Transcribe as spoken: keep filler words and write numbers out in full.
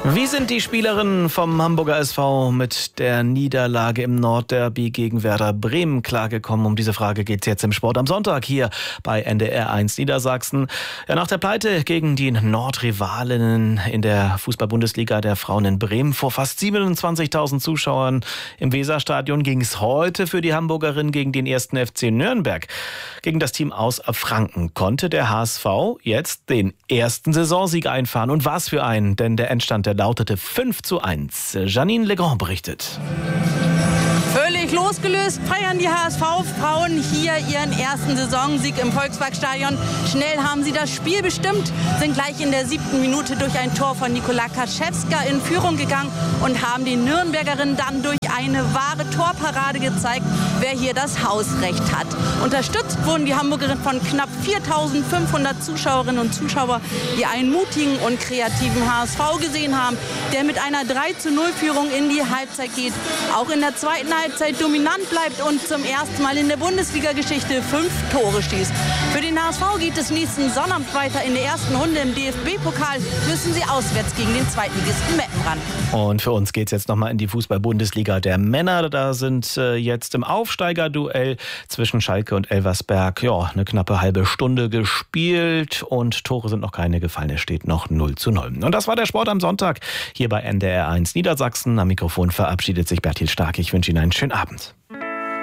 Wie sind die Spielerinnen vom Hamburger S V mit der Niederlage im Nordderby gegen Werder Bremen klargekommen? Um diese Frage geht es jetzt im Sport am Sonntag hier bei N D R eins Niedersachsen. Ja, nach der Pleite gegen die Nordrivalinnen in der Fußball-Bundesliga der Frauen in Bremen vor fast siebenundzwanzigtausend Zuschauern im Weserstadion ging es heute für die Hamburgerinnen gegen den ersten F C Nürnberg. Gegen das Team aus Franken konnte der H S V jetzt den ersten Saisonsieg einfahren. Und was für einen, denn der Endstand der lautete fünf zu eins. Janine Legrand berichtet. Völlig losgelöst feiern die H S V-Frauen hier ihren ersten Saisonsieg im Volksparkstadion. Schnell haben sie das Spiel bestimmt, sind gleich in der siebten Minute durch ein Tor von Nikola Kaczewska in Führung gegangen und haben den Nürnbergerinnen dann durch eine wahre Torparade gezeigt, wer hier das Hausrecht hat. Unterstützt wurden die Hamburgerinnen von knapp viertausendfünfhundert Zuschauerinnen und Zuschauern, die einen mutigen und kreativen H S V gesehen haben, der mit einer drei zu null Führung in die Halbzeit geht. Auch in der zweiten Halbzeit dominant bleibt und zum ersten Mal in der Bundesliga-Geschichte fünf Tore schießt. Für den H S V geht es nächsten Sonnabend weiter. In der ersten Runde im D F B-Pokal müssen sie auswärts gegen den Zweitligisten Meppen ran. Und für uns geht es jetzt nochmal in die Fußball-Bundesliga der Männer. Da sind äh, jetzt im Aufsteigerduell zwischen Schalke und Elversberg ja, eine knappe halbe Stunde gespielt und Tore sind noch keine gefallen. Es steht noch null zu null. Und das war der Sport am Sonntag hier bei N D R eins Niedersachsen. Am Mikrofon verabschiedet sich Bertil Stark. Ich wünsche Ihnen einen schönen Abend.